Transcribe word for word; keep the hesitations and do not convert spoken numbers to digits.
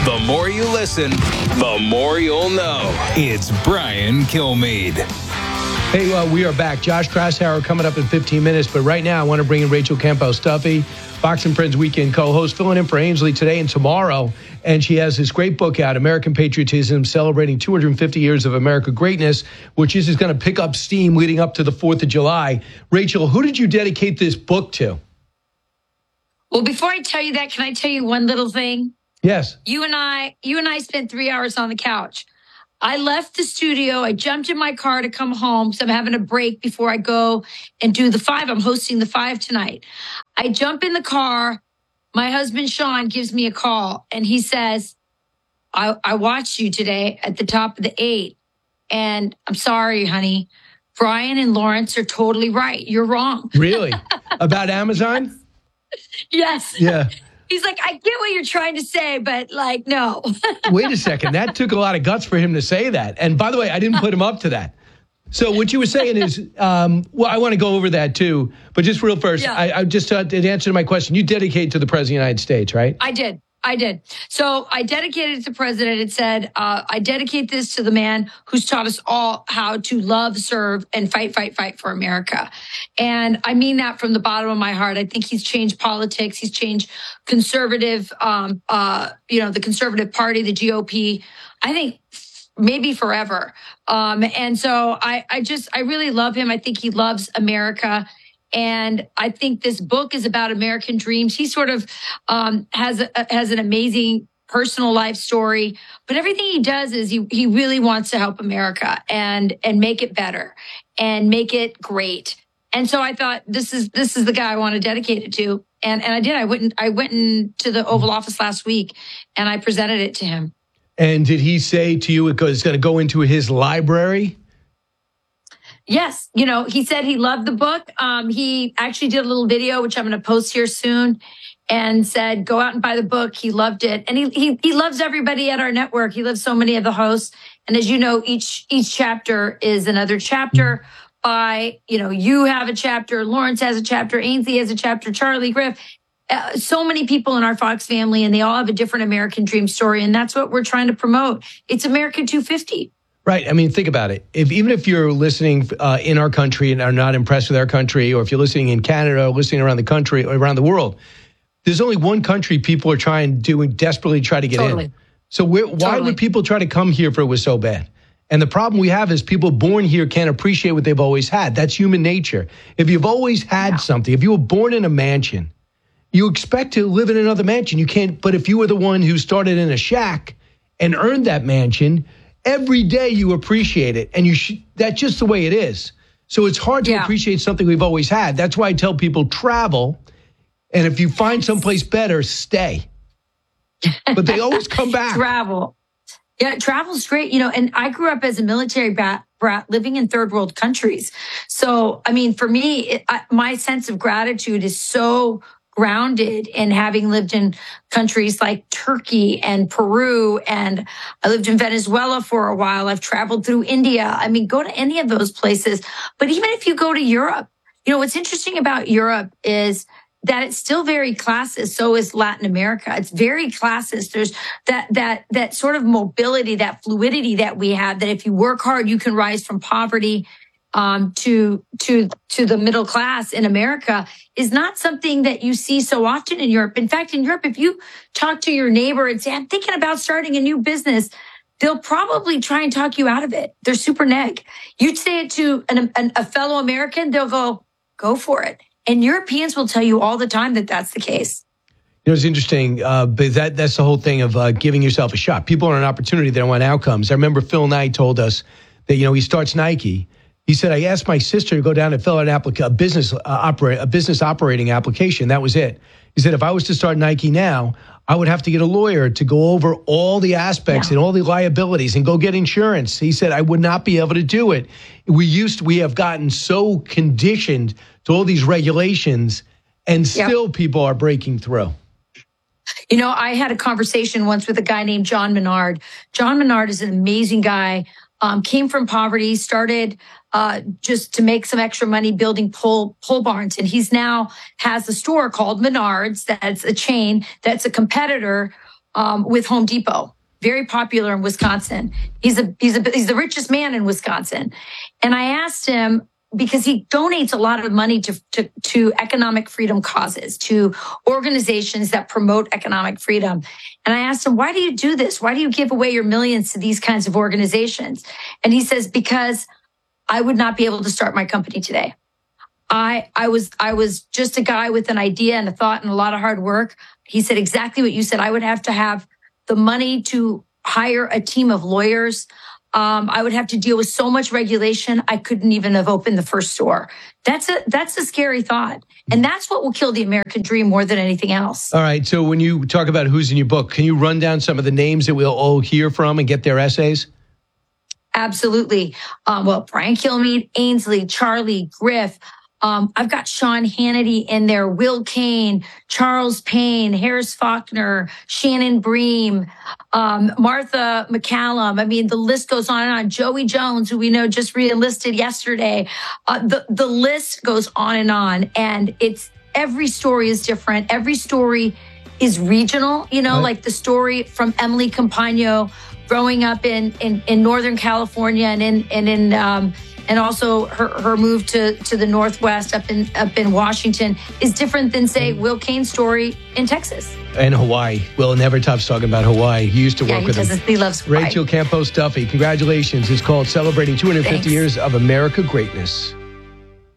The more you listen, the more you'll know. It's Brian Kilmeade. Hey, uh, we are back. Josh Krasauer coming up in fifteen minutes. But right now, I want to bring in Rachel Campbell-Stuffy, Fox and Friends Weekend co-host, filling in for Ainsley today and tomorrow. And she has this great book out, American Patriotism, celebrating two hundred fifty years of American greatness, which is going to pick up steam leading up to the fourth of July. Rachel, who did you dedicate this book to? Well, before I tell you that, can I tell you one little thing? Yes. You and I, you and I spent three hours on the couch. I left the studio. I jumped in my car to come home. So I'm having a break before I go and do the five. I'm hosting the five tonight. I jump in the car. My husband, Sean, gives me a call and he says, I, I watched you today at the top of the eight. And I'm sorry, honey. Brian and Lawrence are totally right. You're wrong. Really? About Amazon? Yes. Yeah. He's like, I get what you're trying to say, but like, no. Wait a second. That took a lot of guts for him to say that. And by the way, I didn't put him up to that. So what you were saying is, um, well, I want to go over that too. But just real first, yeah. I, I just uh, to answer to my question, you dedicate to the President of the United States, right? I did. I did. So I dedicated it to the president. It said, uh, I dedicate this to the man who's taught us all how to love, serve, and fight, fight, fight for America. And I mean that from the bottom of my heart. I think he's changed politics. He's changed conservative, um, uh, you know, the conservative party, the G O P. I think maybe forever. Um, and so I, I just, I really love him. I think he loves America. And I think this book is about American dreams. He sort of um, has a, has an amazing personal life story, but everything he does is he he really wants to help America and and make it better and make it great. And so I thought this is this is the guy I want to dedicate it to. And and I did. I went in, I went into the Oval Office last week and I presented it to him. And did he say to you it's going to go into his library? Yes. You know, he said he loved the book. Um, he actually did a little video, which I'm going to post here soon, and said, go out and buy the book. He loved it. And he, he, he loves everybody at our network. He loves so many of the hosts. And as you know, each, each chapter is another chapter by, you know, you have a chapter, Lawrence has a chapter, Ainsley has a chapter, Charlie Griff, uh, so many people in our Fox family, and they all have a different American dream story. And that's what we're trying to promote. It's America two fifty. Right. I mean, think about it. If even if you're listening uh, in our country and are not impressed with our country, or if you're listening in Canada or listening around the country or around the world, there's only one country people are trying to desperately try to get totally. in. So we're, why totally. would people try to come here if it was so bad? And the problem we have is people born here can't appreciate what they've always had. That's human nature. If you've always had yeah. something, if you were born in a mansion, you expect to live in another mansion. You can't. But if you were the one who started in a shack and earned that mansion, every day you appreciate it, and you sh- that's just the way it is. So it's hard to yeah. appreciate something we've always had. That's why I tell people travel, and if you find someplace better, stay. But they always come back. Travel. Yeah, travel's great. You know, and I grew up as a military brat, brat living in third world countries. So, I mean, for me, it, I, my sense of gratitude is so grounded in having lived in countries like Turkey and Peru, and I lived in Venezuela for a while. I've traveled through India. I mean, go to any of those places. But even if you go to Europe, you know, what's interesting about Europe is that it's still very classist. So is Latin America. It's very classist. There's that, that, that sort of mobility, that fluidity that we have, that if you work hard, you can rise from poverty um, to, to, to the middle class in America, is not something that you see so often in Europe. In fact, in Europe, if you talk to your neighbor and say, I'm thinking about starting a new business, they'll probably try and talk you out of it. They're super neg. You'd say it to an, an, a fellow American, they'll go, go for it. And Europeans will tell you all the time that that's the case. You know, it's interesting, uh, but that that's the whole thing of uh, giving yourself a shot. People want an opportunity, they don't want outcomes. I remember Phil Knight told us that, you know, he starts Nike. He said, I asked my sister to go down and fill out an applica- a business uh, operate a business operating application. That was it. He said, if I was to start Nike now, I would have to get a lawyer to go over all the aspects yeah. and all the liabilities and go get insurance. He said, I would not be able to do it. We used, we have gotten so conditioned to all these regulations, and still yep. people are breaking through. You know, I had a conversation once with a guy named John Menard. John Menard is an amazing guy. Um, came from poverty, started uh, just to make some extra money building pole, pole barns. And he's now has a store called Menards. That's a chain. That's a competitor um, with Home Depot. Very popular in Wisconsin. He's a he's a he's the richest man in Wisconsin. And I asked him, because he donates a lot of money to, to, to economic freedom causes, to organizations that promote economic freedom. And I asked him, why do you do this? Why do you give away your millions to these kinds of organizations? And he says, because I would not be able to start my company today. I, I was, I was just a guy with an idea and a thought and a lot of hard work. He said exactly what you said. I would have to have the money to hire a team of lawyers. Um, I would have to deal with so much regulation. I couldn't even have opened the first store. That's a, that's a scary thought. And that's what will kill the American dream more than anything else. All right. So when you talk about who's in your book, can you run down some of the names that we'll all hear from and get their essays? Absolutely. Um, well, Brian Kilmeade, Ainsley, Charlie, Griff. Um, I've got Sean Hannity in there, Will Cain, Charles Payne, Harris Faulkner, Shannon Bream, um, Martha McCallum. I mean, the list goes on and on. Joey Jones, who we know just re-enlisted yesterday. Uh, the, the list goes on and on. And it's every story is different. Every story is regional, you know, right. Like the story from Emily Campagno growing up in, in, in Northern California and in, and in, um, and also her, her move to, to the Northwest up in up in Washington is different than, say, Will Cain's story in Texas. And Hawaii. Will Nevertoff's talking about Hawaii. He used to yeah, work with him. He loves Hawaii. Rachel Campos Duffy, congratulations. It's called Celebrating two hundred fifty Thanks. Years of America Greatness.